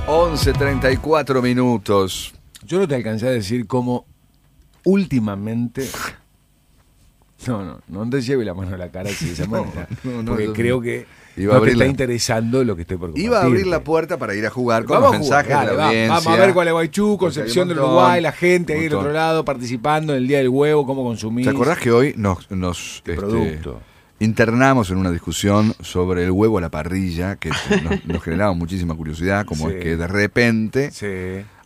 11:34 minutos. Yo no te alcancé a decir cómo últimamente... No te lleve la mano a la cara así de esa manera. Porque creo que no te está interesando lo que estoy por compartir. Iba a abrir la puerta para ir a jugar con los mensajes de la audiencia. Vamos a ver Gualeguaychú, Concepción del Uruguay, la gente ahí del otro lado participando en el Día del Huevo, cómo consumir. ¿Te acordás que hoy nos internamos en una discusión sobre el huevo a la parrilla, que nos generaba muchísima curiosidad, como es que de repente